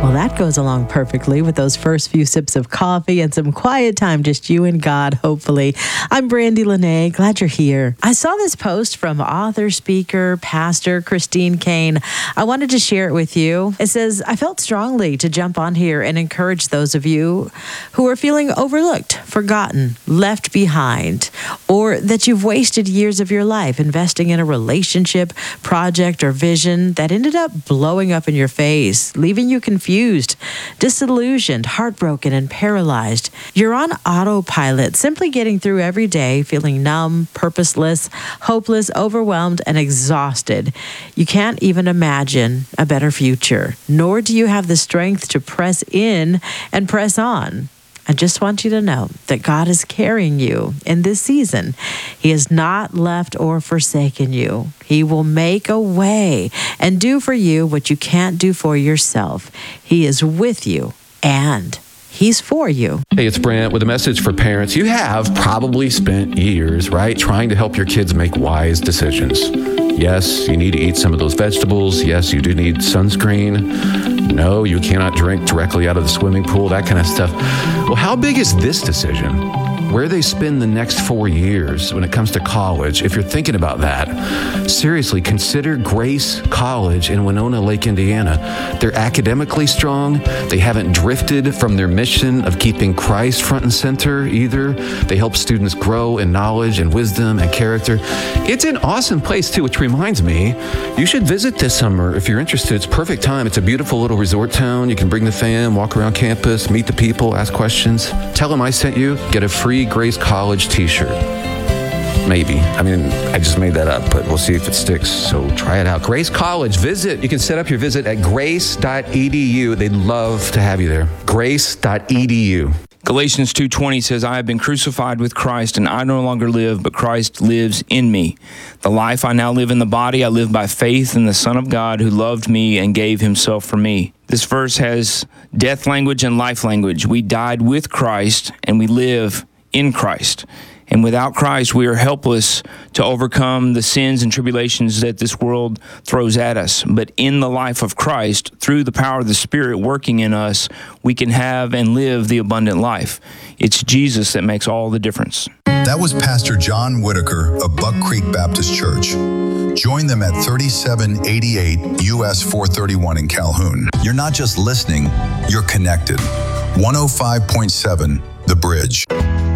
Well, that goes along perfectly with those first few sips of coffee and some quiet time, just you and God, hopefully. I'm Brandy Lene. Glad you're here. I saw this post from author, speaker, pastor Christine Caine. I wanted to share it with you. It says, I felt strongly to jump on here and encourage those of you who are feeling overlooked, forgotten, left behind, or that you've wasted years of your life investing in a relationship, project, or vision that ended up blowing up in your face, leaving you confused, disillusioned, heartbroken, and paralyzed. You're on autopilot, simply getting through every day, feeling numb, purposeless, hopeless, overwhelmed, and exhausted. You can't even imagine a better future, nor do you have the strength to press in and press on. I just want you to know that God is carrying you in this season. He has not left or forsaken you. He will make a way and do for you what you can't do for yourself. He is with you and He's for you. Hey, it's Brent with a message for parents. You have probably spent years, right, trying to help your kids make wise decisions. Yes, you need to eat some of those vegetables. Yes, you do need sunscreen. No, you cannot drink directly out of the swimming pool, that kind of stuff. Well, how big is this decision? Where they spend the next 4 years when it comes to college, if you're thinking about that, seriously, consider Grace College in Winona Lake, Indiana. They're academically strong. They haven't drifted from their mission of keeping Christ front and center either. They help students grow in knowledge and wisdom and character. It's an awesome place too, which reminds me, you should visit this summer if you're interested. It's perfect time. It's a beautiful little resort town. You can bring the fam, walk around campus, meet the people, ask questions. Tell them I sent you. Get a free Grace College t-shirt. Maybe. I mean, I just made that up, but we'll see if it sticks. So try it out. Grace College, visit. You can set up your visit at grace.edu. They'd love to have you there. Grace.edu. Galatians 2:20 says, I have been crucified with Christ, and I no longer live, but Christ lives in me. The life I now live in the body, I live by faith in the Son of God who loved me and gave himself for me. This verse has death language and life language. We died with Christ, and we live in Christ. And without Christ, we are helpless to overcome the sins and tribulations that this world throws at us. But in the life of Christ, through the power of the Spirit working in us, we can have and live the abundant life. It's Jesus that makes all the difference. That was Pastor John Whitaker of Buck Creek Baptist Church. Join them at 3788 US 431 in Calhoun. You're not just listening, you're connected. 105.7 The Bridge.